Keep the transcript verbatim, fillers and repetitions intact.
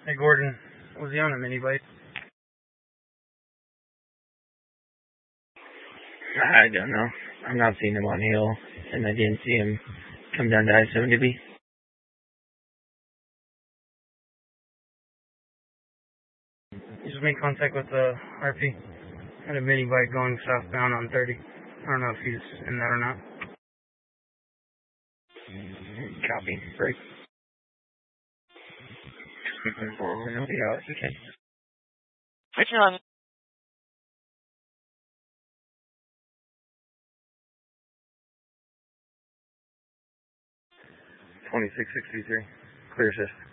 Hey, Gordon, was he on a mini bike? I don't know. I'm not seeing him on hill, and I didn't see him come down to I seventy. He just made contact with the R P. Had a mini bike going southbound on thirty. I don't know if he's in that or not. Copy. Break. Yeah, okay. Which one? twenty-six sixty-three. Clear shift.